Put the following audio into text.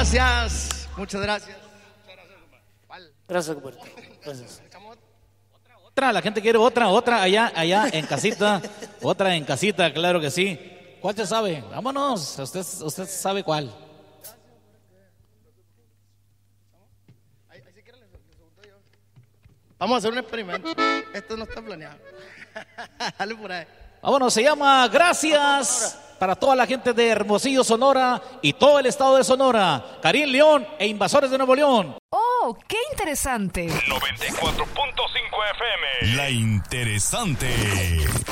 Gracias, muchas gracias. Gracias, Humberto. Gracias. Otra, la gente quiere otra allá en casita. Otra en casita, claro que sí. ¿Cuál se sabe? Vámonos, usted sabe cuál. Vamos a hacer un experimento. Esto no está planeado. Dale por ahí. Vámonos, se llama Gracias para toda la gente de Hermosillo, Sonora y todo el estado de Sonora. Karim León e Invasores de Nuevo León. ¡Oh, qué interesante! 94.5 FM. La interesante.